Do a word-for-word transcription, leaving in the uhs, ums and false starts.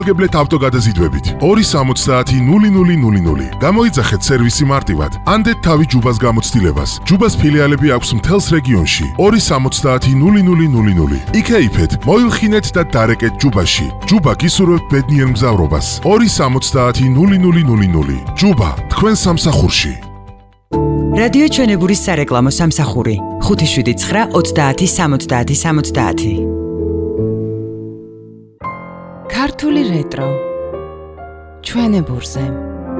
გებლეთ ავტოგადაზიდვებით ორი სამოცდაათი ნული ნული ნული ნული. გამოიძახეთ სერვისი მარტივად. ანდეთ თავი ჯუბას გამოცდილებას. ჯუბას ფილიალები აქვს მთელს რეგიონში. ორი სამოცდაათი ნული ნული ნული ნული. იქეიფეთ, მოილხინეთ და დარეკეთ ჯუბაში. ჯუბა გისურვებთ ბედნიერ მგზავრობას. ორი სამოცდაათი ნული ნული ნული ნული. ჯუბა, თქვენ სამსახურში. რადიო ჩვენებურის სარეკლამო სამსახური ხუთი შვიდი ცხრა ოცდაათი სამოცდაათი სამოცდაათი. ქართული რეტრო ჩვენებურზე.